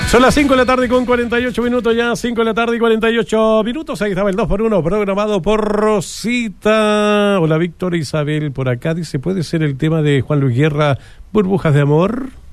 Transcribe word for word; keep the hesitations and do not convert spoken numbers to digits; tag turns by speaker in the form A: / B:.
A: Son las cinco de la tarde con cuarenta y ocho minutos ya, cinco de la tarde y cuarenta y ocho minutos. Ahí estaba el dos por uno programado por Rosita. Hola, Víctor Isabel por acá. Dice, ¿puede ser el tema de Juan Luis Guerra, Burbujas de Amor?